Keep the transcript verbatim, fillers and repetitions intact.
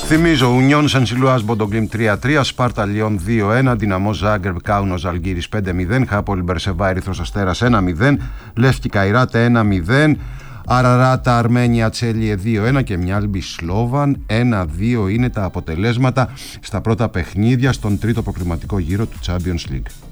Θυμίζω, Ουνιόν Σεν-Σιλουάς Μποντογκλίμ τρία τρία, Σπάρτα Λιόν δύο ένα, Δυναμό Ζάγκρεπ Κάουνο Ζαλγκύρης πέντε μηδέν, Χάπολη Μπερσεβά Ερυθρός Αστέρας ένα μηδέν, Λεύκη Καϊράτε ένα μηδέν, Αραράτα Αρμένια Τσέλιε δύο ένα και Μιάλμπι Σλόβαν ένα δύο είναι τα αποτελέσματα στα πρώτα παιχνίδια στον τρίτο προκριματικό γύρο του Champions League.